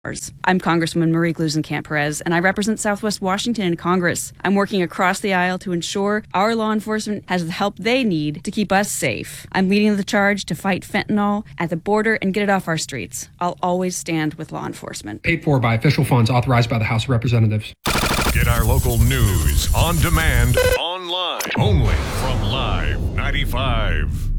I'm Congresswoman Marie Gluesenkamp Perez, and I represent Southwest Washington in Congress. I'm working across the aisle to ensure our law enforcement has the help they need to keep us safe. I'm leading the charge to fight fentanyl at the border and get it off our streets. I'll always stand with law enforcement. Paid for by official funds authorized by the House of Representatives. Get our local news on demand, online, only from Live 95.